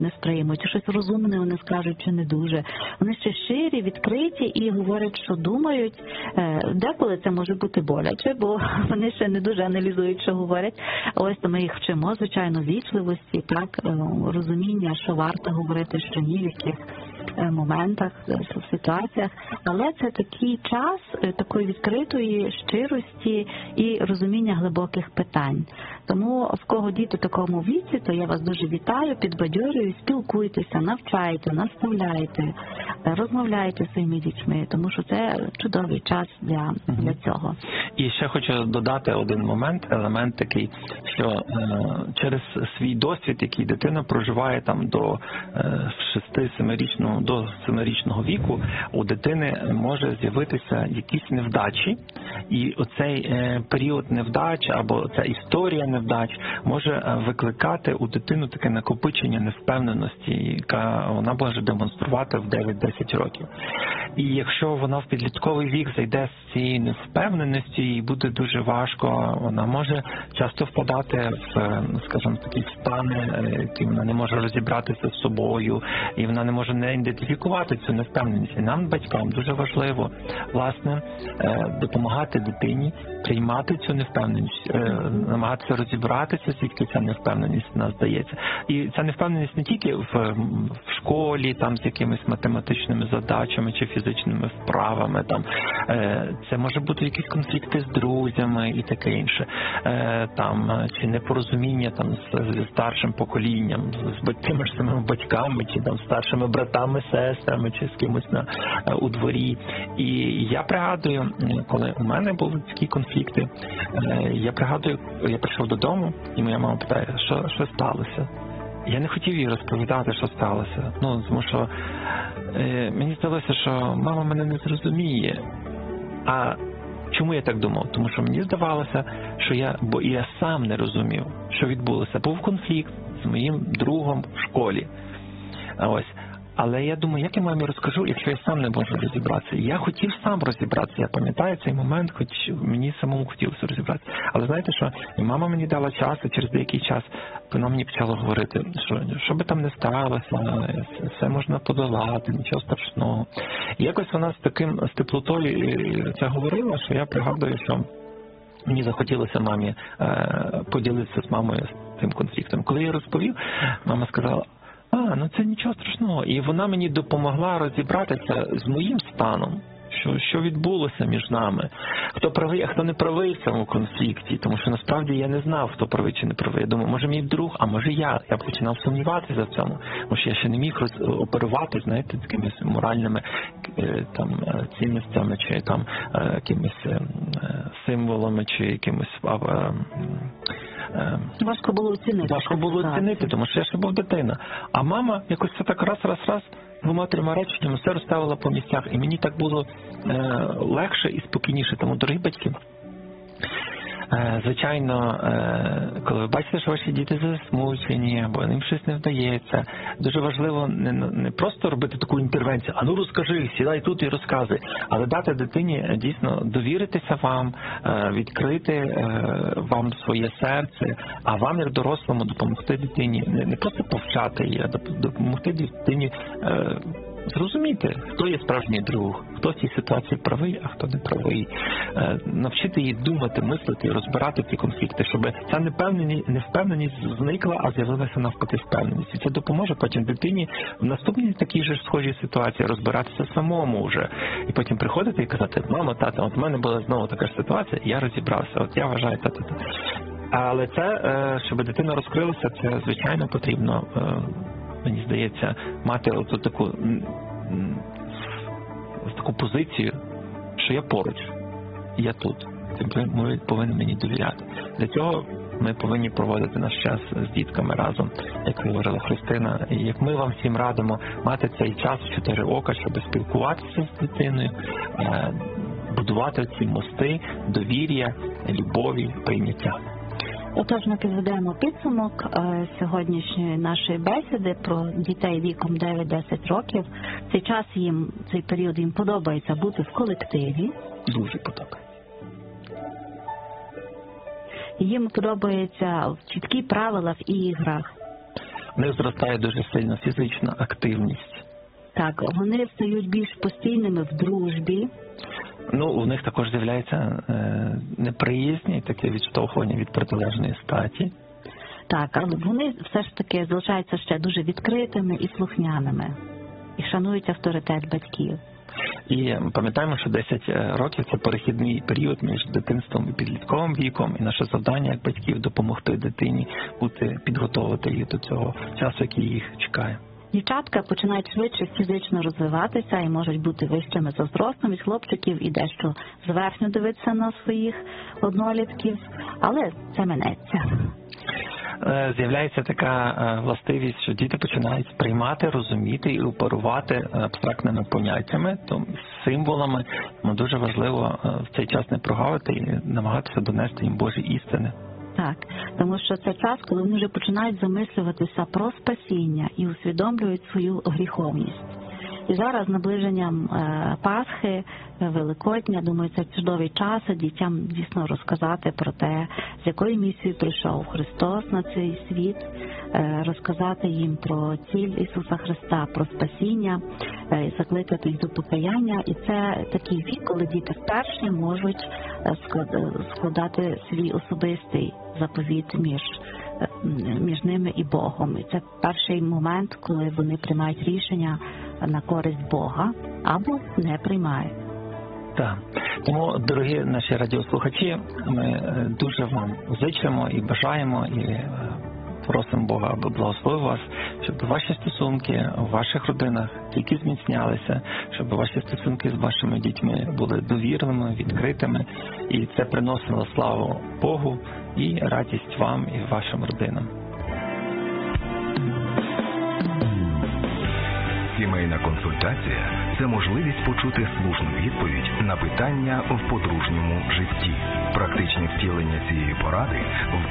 не сприймуть, щось розумне вони скажуть, чи не дуже. Вони ще щирі, відкриті і говорять, що думають. Деколи це може бути боляче, бо вони ще не дуже аналізують, що говорять. Ось то ми їх вчимо, звичайно, вічливості, так, розуміння, що варто говорити, що ні, в яких моментах, в ситуаціях. Але це такий час такої відкритої щирості і розуміння глибоких питань. Тому в кого діти в такому віці, то я вас дуже вітаю, підбадьорюю, спілкуйтеся, навчайте, наставляйте, розмовляйте зі своїми дітьми, тому що це чудовий час для цього. І ще хочу додати один момент, елемент такий, що через свій досвід, який дитина проживає там до 6-7-річного, до 7-річного віку, у дитини може з'явитися якісь невдачі, і оцей період невдач або ця історія невдач може викликати у дитину таке накопичення невпевненості, яка вона може демонструвати в 9-10 років. І якщо вона в підлітковий вік зайде з цієї невпевненості, їй буде дуже важко, вона може часто впадати в, скажімо, такі стани, які вона не може розібратися з собою, і вона не може не ідентифікувати цю невпевненість. І нам, батькам, дуже важливо, власне, допомагати дитині приймати цю невпевненість, намагатися розібратися, звідки ця невпевненість в нас здається. І ця невпевненість не тільки в школі, там з якимись математичними задачами чи фізичними вправами, там це може бути якісь конфлікти з друзями і таке інше, там чи непорозуміння там з старшим поколінням, з тими ж самими батьками, чи там старшими братами, сестрами, чи з кимось у дворі. І я пригадую, коли у мене були такі конфлікти, я пригадую, я прийшов додому, і моя мама питає, що сталося? Я не хотів їй розповідати, що сталося. Тому що мені здалося, що мама мене не зрозуміє. А чому я так думав? Тому що мені здавалося, що я сам не розумів, що відбулося. Був конфлікт з моїм другом в школі. Ось. Але я думаю, як я мамі розкажу, якщо я сам не можу розібратися. Я хотів сам розібратися, я пам'ятаю цей момент, хоч мені самому хотілося розібратися. Але знаєте що, і мама мені дала час, і через деякий час вона мені почала говорити, що би там не сталося, все можна подолати, нічого страшного. І якось вона з теплотою це говорила, що я пригадую, що мені захотілося мамі поділитися з мамою цим конфліктом. Коли я розповів, мама сказала, це нічого страшного. І вона мені допомогла розібратися з моїм станом, що відбулося між нами, хто правий, а хто не правий в цьому конфлікті, тому що насправді я не знав, хто правий чи не правий. Я думав, може мій друг, а може я. Я починав сумніватися в цьому, тому що я ще не міг оперувати, знаєте, такимись моральними там цінностями, чи там якимись символами, чи якимось важко було оцінити, тому що я ще був дитина. А мама якось це так раз, двома-трьома реченнями все розставила по місцях. І мені так було легше і спокійніше. Тому, дорогі батьки, звичайно, коли ви бачите, що ваші діти засмучені, або їм щось не вдається, дуже важливо не просто робити таку інтервенцію, розкажи, сідай тут і розказуй, але дати дитині дійсно довіритися вам, відкрити вам своє серце, а вам, як дорослому, допомогти дитині, не просто повчати її, а допомогти дитині зрозуміти, хто є справжній друг, хто в цій ситуації правий, а хто не правий. Навчити її думати, мислити, розбирати ці конфлікти, щоб ця невпевненість зникла, а з'явилася навпаки впевненість. І це допоможе потім дитині в наступній такій же схожій ситуації розбиратися самому вже. І потім приходити і казати, мамо, тато, от в мене була знову така ж ситуація, я розібрався, от я вважаю та-та-та. Але це, щоб дитина розкрилася, це, звичайно, потрібно, мені здається, мати таку позицію, що я поруч, я тут. Ми повинні мені довіряти. Для цього ми повинні проводити наш час з дітками разом, як говорила Христина, і як ми вам всім радимо мати цей час в 4 ока, щоб спілкуватися з дитиною, будувати ці мости довір'я, любові, прийняття. Отож, ми підведемо підсумок сьогоднішньої нашої бесіди про дітей віком 9-10 років. Цей час цей період їм подобається бути в колективі. Дуже подобається. Їм подобаються чіткі правила в іграх. В них зростає дуже сильно фізична активність. Так, вони стають більш постійними в дружбі. Ну, у них також з'являється неприязнь і таке відштовхування від протилежної статі. Так, але вони все ж таки залишаються ще дуже відкритими і слухняними. І шанують авторитет батьків. І пам'ятаємо, що 10 років – це перехідний період між дитинством і підлітковим віком. І наше завдання як батьків – допомогти дитині підготовити її до цього часу, який їх чекає. Дівчатка починають швидше фізично розвиватися і можуть бути вищими за зростом від хлопчиків і дещо зверхньо дивитися на своїх однолітків, але це минеться. З'являється така властивість, що діти починають сприймати, розуміти і оперувати абстрактними поняттями, символами. Дуже важливо в цей час не прогавити і намагатися донести їм Божі істини. Так, тому що це час, коли вони вже починають замислюватися про спасіння і усвідомлюють свою гріховність. І зараз наближенням Пасхи, Великодня, думаю, це чудовий час дітям дійсно розказати про те, з якою місією прийшов Христос на цей світ, розказати їм про ціль Ісуса Христа, про спасіння, закликати їх до покаяння. І це такий вік, коли діти вперше можуть складати свій особистий заповіт між ними і Богом. І це перший момент, коли вони приймають рішення на користь Бога або не приймають. Так. Тому, дорогі наші радіослухачі, ми дуже вам зичимо і бажаємо, і просимо Бога, аби благословив вас, щоб ваші стосунки в ваших родинах тільки зміцнялися, щоб ваші стосунки з вашими дітьми були довірними, відкритими, і це приносило славу Богу і радість вам і вашим родинам. Сімейна консультація – це можливість почути слушну відповідь на питання в подружньому житті. Практичне втілення цієї поради в